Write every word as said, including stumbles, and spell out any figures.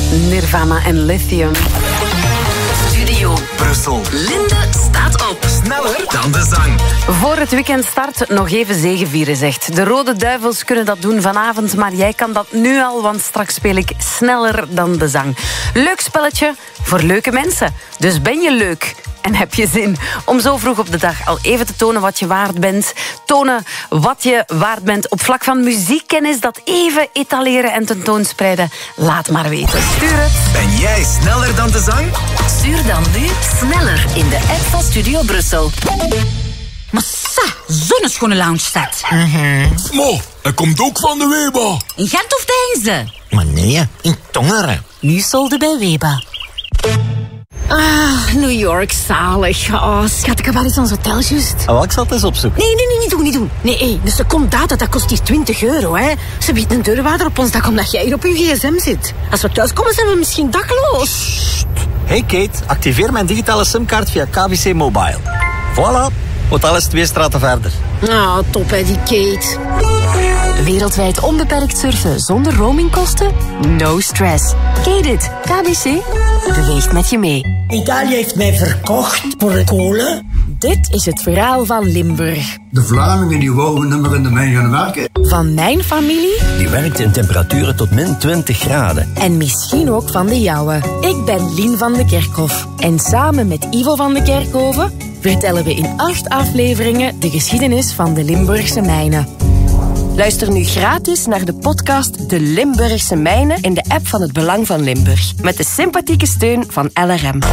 Nirvana en Lithium. Studio Brussel. Linde staat op. Sneller dan de zang. Voor het weekend start nog even zegevieren, zegt. De Rode Duivels kunnen dat doen vanavond, maar jij kan dat nu al, want straks speel ik Sneller dan de zang. Leuk spelletje voor leuke mensen. Dus ben je leuk en heb je zin om zo vroeg op de dag al even te tonen wat je waard bent. Tonen wat je waard bent op vlak van muziekkennis. Dat even etaleren en tentoonspreiden. Laat maar weten. Stuur het. Ben jij sneller dan de zang? Stuur dan nu Sneller in de app van Studio Brussel. Massa, zo'n schone loungestad. Mo, hij komt ook van de Weba. In Gent of Deinze? Maar nee, in Tongeren. Nu solden bij Weba. Ah, New York, zalig. Oh, schat, ik heb wel eens ons hotel, juist. Oh, ik zal het eens opzoeken. Nee, nee, nee, niet doen, niet doen. Nee, hey, de secondata, dat kost hier twintig euro, hè. Ze biedt een deurwaarder op ons dak omdat jij hier op je gsm zit. Als we thuiskomen, zijn we misschien dakloos. Hey Kate, activeer mijn digitale simkaart via K B C Mobile. Voilà, hotel is twee straten verder. Ah, top, hè, die Kate. Wereldwijd onbeperkt surfen zonder roamingkosten? No stress. Kate it. K B C beweegt met je mee. Italië heeft mij verkocht voor de kolen. Dit is het verhaal van Limburg. De Vlamingen die wouden nummer in de mijn gaan werken. Van mijn familie. Die werkt in temperaturen tot min twintig graden. En misschien ook van de jouwe. Ik ben Lien van de Kerkhof. En samen met Ivo van de Kerkhoven vertellen we in acht afleveringen de geschiedenis van de Limburgse mijnen. Luister nu gratis naar de podcast De Limburgse Mijnen in de app van het Belang van Limburg. Met de sympathieke steun van L R M.